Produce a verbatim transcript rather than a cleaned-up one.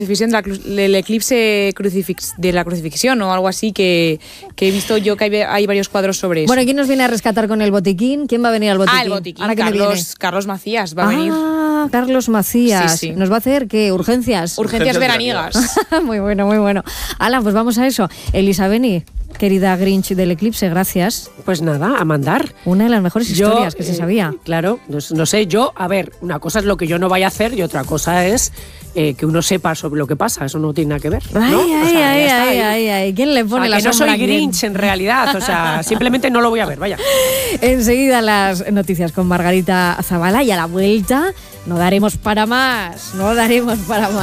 de la, del eclipse crucifix, de la crucifixión o algo así, que, que he visto yo que hay, hay varios cuadros sobre eso. Bueno, ¿quién nos viene a rescatar con el botiquín? ¿Quién va a venir al botiquín? Ah, el botiquín, ¿Ahora Carlos, Carlos Macías va a ah, venir. Ah, Carlos Macías. Sí, sí. ¿Nos va a hacer qué? ¿Urgencias? Urgencias veraniegas. Muy bueno, muy bueno. Ala, pues vamos a eso. Elisa Beni, querida Grinch del eclipse, gracias. Pues nada, a mandar. Una de las mejores historias yo, que se eh, sabía. Claro, no, no sé, yo, a ver, una cosa es lo que yo no vaya a hacer y otra cosa es eh, que uno sepa sobre lo que pasa. Eso no tiene nada que ver, ¿no? Ay, O ay, sea, ay, ya ay, está, ay, ay. ¿Quién le pone o sea, la que no sombra soy Grinch en realidad, o sea, simplemente no lo voy a ver, vaya. Enseguida las noticias con Margarita Zavala y a la vuelta no daremos para más, no daremos para más.